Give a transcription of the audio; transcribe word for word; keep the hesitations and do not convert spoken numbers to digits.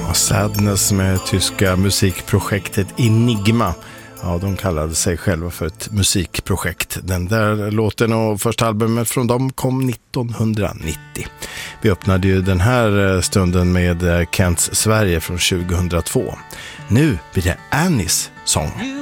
Sadness med tyska musikprojektet Enigma. Ja, de kallade sig själva för ett musikprojekt. Den där låten och första albumet från dem kom nittonhundranittio. Vi öppnade ju den här stunden med Kents Sverige från tjugohundratvå. Nu blir det Annies sång.